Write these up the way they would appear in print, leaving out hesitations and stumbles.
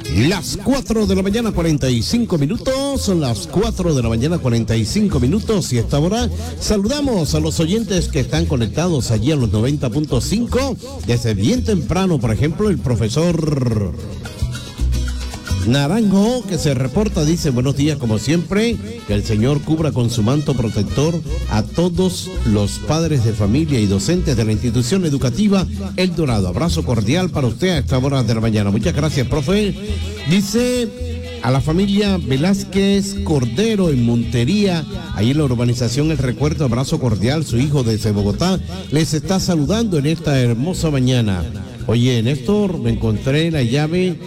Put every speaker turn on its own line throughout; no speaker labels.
Las 4 de la mañana, 45 minutos, son las 4 de la mañana, 45 minutos, y a esta hora saludamos a los oyentes que están conectados allí a los 90.5, desde bien temprano, por ejemplo, el profesor Naranjo, que se reporta, dice: buenos días como siempre, que el Señor cubra con su manto protector a todos los padres de familia y docentes de la institución educativa El Dorado. Abrazo cordial para usted a esta hora de la mañana. Muchas gracias, profe. Dice a la familia Velázquez Cordero en Montería, ahí en la urbanización El Recuerdo, abrazo cordial, su hijo desde Bogotá les está saludando en esta hermosa mañana. Oye, Néstor, me encontré una llave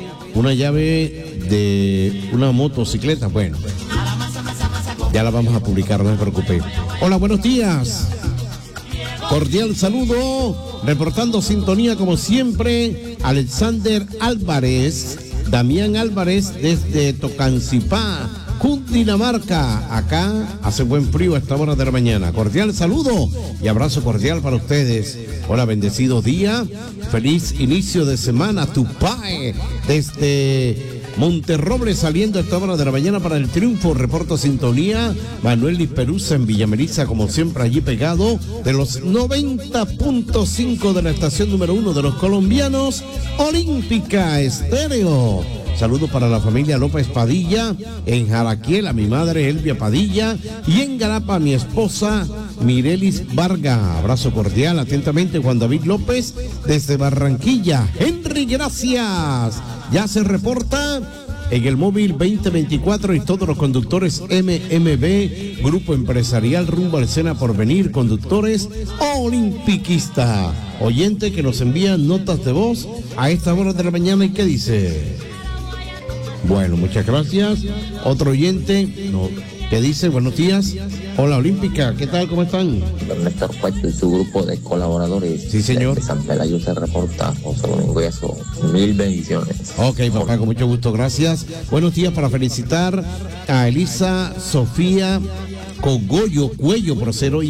de una motocicleta. Bueno, ya la vamos a publicar, no se preocupe. Hola, buenos días. Cordial saludo, reportando sintonía como siempre, Alexander Álvarez, Damián Álvarez desde Tocancipá, Cundinamarca. Acá hace buen frío a esta hora de la mañana. Cordial saludo y abrazo cordial para ustedes. Hola, bendecido día, feliz inicio de semana. Tupae desde Monterrobles saliendo a esta hora de la mañana para el triunfo. Reporto sintonía Manuel Perusa en Villameriza, como siempre allí pegado de los 90.5 de la estación número 1 de los colombianos, Olímpica Estéreo. Saludos para la familia López Padilla, en Jaraquiel a mi madre Elvia Padilla y en Galapa a mi esposa Mirelis Varga. Abrazo cordial, atentamente Juan David López desde Barranquilla. Henry, gracias. Ya se reporta en el móvil 2024 y todos los conductores MMB, Grupo Empresarial Rumbo al Sena Porvenir, conductores olimpiquista. Oyente que nos envían notas de voz a esta hora de la mañana. ¿Y qué dice? Bueno, muchas gracias. Otro oyente que dice: buenos días. Hola, Olímpica, ¿qué tal? ¿Cómo están?
Néstor Puerto y su grupo de colaboradores.
Sí, señor.
Desde San Pelayo se reporta José Domingo Eso. Mil bendiciones.
Ok, papá, con mucho gusto, gracias. Buenos días para felicitar a Elisa Sofía Cogollo Cuello por ser hoy